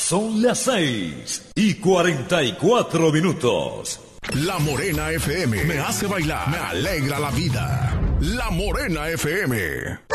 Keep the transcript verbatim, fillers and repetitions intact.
Son las seis y cuarenta y cuatro minutos. La Morena F M me hace bailar, me alegra la vida. La Morena F M.